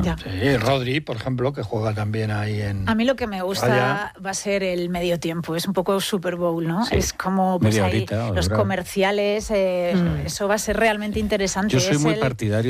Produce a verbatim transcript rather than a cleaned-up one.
Ya. Sí, Rodri, por ejemplo, que juega también ahí en... A mí lo que me gusta Vaya. va a ser el medio tiempo, es un poco Super Bowl, ¿no? Sí. Es como pues, Media ahí, horita, los dura. comerciales, eh, Mm. eso va a ser realmente interesante. Yo soy Es muy el... partidario